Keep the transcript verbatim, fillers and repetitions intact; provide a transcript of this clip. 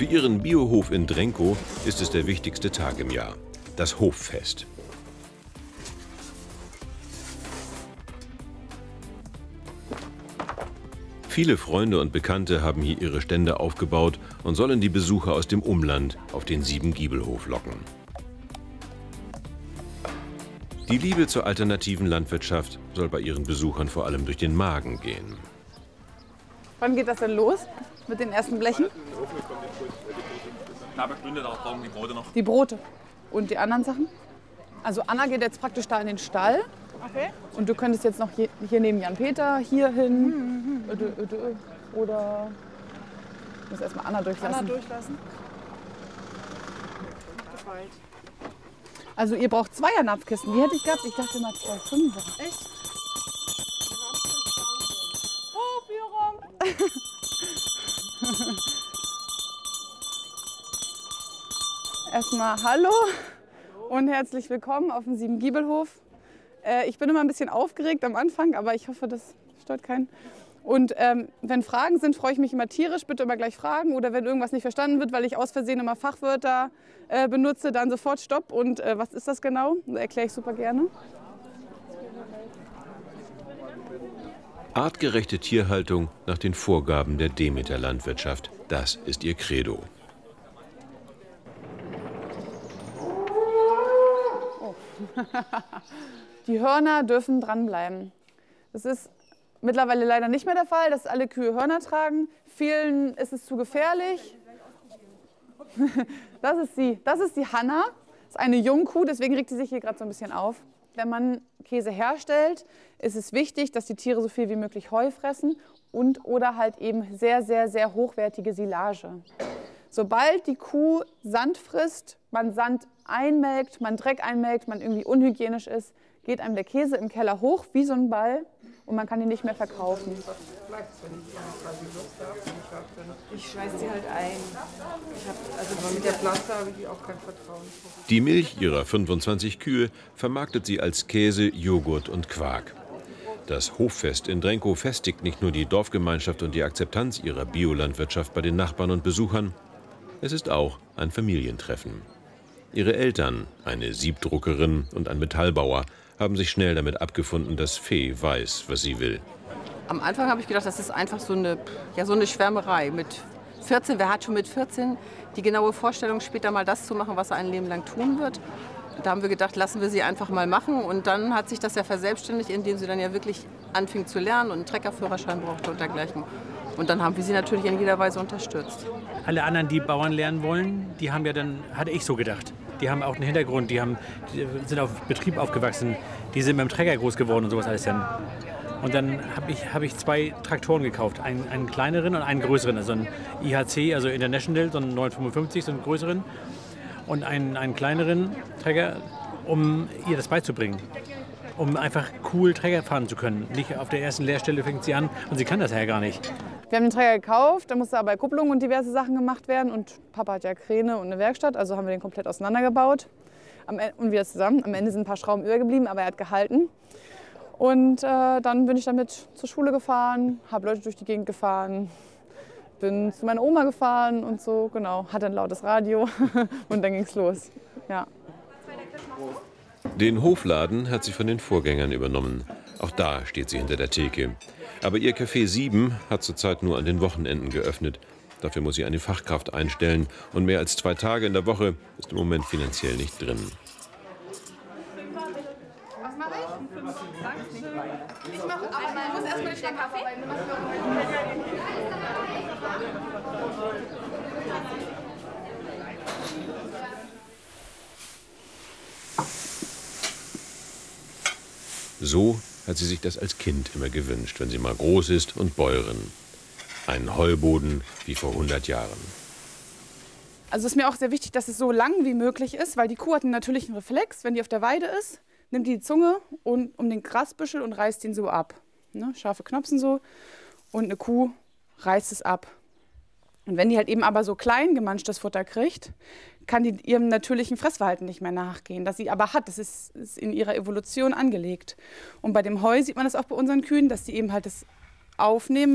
Für ihren Biohof in Drenkow ist es der wichtigste Tag im Jahr, das Hoffest. Viele Freunde und Bekannte haben hier ihre Stände aufgebaut und sollen die Besucher aus dem Umland auf den Siebengiebelhof locken. Die Liebe zur alternativen Landwirtschaft soll bei ihren Besuchern vor allem durch den Magen gehen. Wann geht das denn los mit den ersten Blechen? Die Brote noch. Die Brote. Und die anderen Sachen? Also Anna geht jetzt praktisch da in den Stall. Okay. Und du könntest jetzt noch hier, hier neben Jan-Peter, hier hin. Mhm, mhm. Oder ich muss erstmal Anna durchlassen. Anna durchlassen. Also ihr braucht Zweier-Napfkisten. Die hätte ich gehabt. Ich dachte mal zwei Fünfer. Echt? Hofführung! Erstmal hallo und herzlich willkommen auf dem Siebengiebelhof. Äh, ich bin immer ein bisschen aufgeregt am Anfang, aber ich hoffe, das stört keinen. Und ähm, wenn Fragen sind, freue ich mich immer tierisch. Bitte immer gleich fragen. Oder wenn irgendwas nicht verstanden wird, weil ich aus Versehen immer Fachwörter äh, benutze, dann sofort Stopp. Und äh, was ist das genau? Das erkläre ich super gerne. Artgerechte Tierhaltung nach den Vorgaben der Demeter-Landwirtschaft. Das ist ihr Credo. Oh. Die Hörner dürfen dranbleiben. Das ist mittlerweile leider nicht mehr der Fall, dass alle Kühe Hörner tragen. Vielen ist es zu gefährlich. Das ist sie. Das ist die Hanna. Das ist eine Jungkuh, deswegen regt sie sich hier gerade so ein bisschen auf. Wenn man Käse herstellt, ist es wichtig, dass die Tiere so viel wie möglich Heu fressen und oder halt eben sehr, sehr, sehr hochwertige Silage. Sobald die Kuh Sand frisst, man Sand einmelkt, man Dreck einmelkt, man irgendwie unhygienisch ist, geht einem der Käse im Keller hoch wie so ein Ball und man kann ihn nicht mehr verkaufen. Ich schweiß sie halt ein. Ich hab, also mit der Pflanze habe ich auch kein Vertrauen. Die Milch ihrer fünfundzwanzig Kühe vermarktet sie als Käse, Joghurt und Quark. Das Hoffest in Drenkow festigt nicht nur die Dorfgemeinschaft und die Akzeptanz ihrer Biolandwirtschaft bei den Nachbarn und Besuchern. Es ist auch ein Familientreffen. Ihre Eltern, eine Siebdruckerin und ein Metallbauer, haben sich schnell damit abgefunden, dass Fee weiß, was sie will. Am Anfang habe ich gedacht, das ist einfach so eine, ja, so eine Schwärmerei. Mit vierzehn, wer hat schon mit vierzehn die genaue Vorstellung, später mal das zu machen, was er ein Leben lang tun wird? Da haben wir gedacht, lassen wir sie einfach mal machen. Und dann hat sich das ja verselbstständigt, indem sie dann ja wirklich anfing zu lernen und einen Treckerführerschein brauchte und dergleichen. Und dann haben wir sie natürlich in jeder Weise unterstützt. Alle anderen, die Bauern lernen wollen, die haben ja dann, hatte ich so gedacht, die haben auch einen Hintergrund, die, haben, die sind auf Betrieb aufgewachsen, die sind mit dem Trecker groß geworden und sowas alles dann. Und dann habe ich, hab ich zwei Traktoren gekauft, einen, einen kleineren und einen größeren, also einen I H C, also International, so einen neunhundertfünfundfünfzig, so einen größeren, und einen, einen kleineren Trecker, um ihr das beizubringen. Um einfach cool Trecker fahren zu können. Nicht auf der ersten Lehrstelle fängt sie an und sie kann das ja gar nicht. Wir haben den Trecker gekauft, da musste aber Kupplung und diverse Sachen gemacht werden. Und Papa hat ja Kräne und eine Werkstatt, also haben wir den komplett auseinandergebaut. Am Ende, und wieder zusammen. Am Ende sind ein paar Schrauben übergeblieben, aber er hat gehalten. Und äh, dann bin ich damit zur Schule gefahren, habe Leute durch die Gegend gefahren, bin zu meiner Oma gefahren und so, genau. Hatte ein lautes Radio und dann ging's los. Ja. Den Hofladen hat sie von den Vorgängern übernommen. Auch da steht sie hinter der Theke. Aber ihr Café sieben hat zurzeit nur an den Wochenenden geöffnet. Dafür muss sie eine Fachkraft einstellen. Und mehr als zwei Tage in der Woche ist im Moment finanziell nicht drin. Was mache ich? Sag's nicht. Ich mache einmal, ich muss erstmal den Kaffee. So hat sie sich das als Kind immer gewünscht, wenn sie mal groß ist und Bäuerin. Ein Heuboden wie vor hundert Jahren. Also es ist mir auch sehr wichtig, dass es so lang wie möglich ist, weil die Kuh hat einen natürlichen Reflex. Wenn die auf der Weide ist, nimmt die die Zunge und, um den Grasbüschel und reißt ihn so ab. Ne? Scharfe Knopsen so und eine Kuh reißt es ab. Und wenn die halt eben aber so klein gemanschtes Futter kriegt, kann die ihrem natürlichen Fressverhalten nicht mehr nachgehen. Das sie aber hat, das ist, ist in ihrer Evolution angelegt. Und bei dem Heu sieht man das auch bei unseren Kühen, dass die eben halt das aufnehmen.